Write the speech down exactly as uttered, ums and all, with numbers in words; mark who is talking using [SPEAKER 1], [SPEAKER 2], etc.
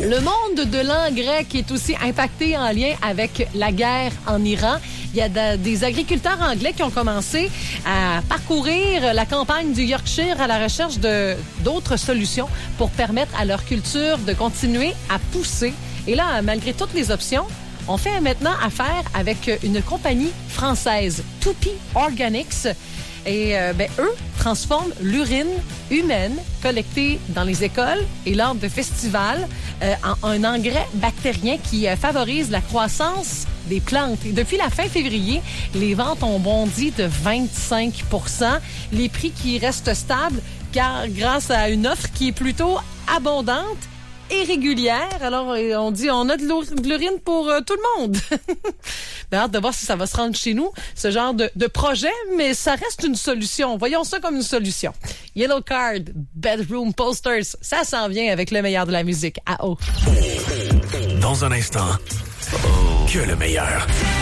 [SPEAKER 1] Le monde de l'engrais qui est aussi impacté en lien avec la guerre en Iran. Il y a de, des agriculteurs anglais qui ont commencé à parcourir la campagne du Yorkshire à la recherche de d'autres solutions pour permettre à leur culture de continuer à pousser. Et là, malgré toutes les options, on fait maintenant affaire avec une compagnie française, Toupy Organics. Et euh, ben, eux transforment l'urine humaine collectée dans les écoles et lors de festivals euh, en un engrais bactérien qui euh, favorise la croissance des plantes. Et depuis la fin février, les ventes ont bondi de vingt-cinq pour cent. Les prix qui restent stables car grâce à une offre qui est plutôt abondante et régulière. Alors, on dit, on a de l'urine pour euh, tout le monde. Ben, hâte de voir si ça va se rendre chez nous, ce genre de, de projet, mais ça reste une solution. Voyons ça comme une solution. Yellow Card, Bedroom Posters, ça s'en vient avec le meilleur de la musique. À haut.
[SPEAKER 2] Dans un instant, que le meilleur.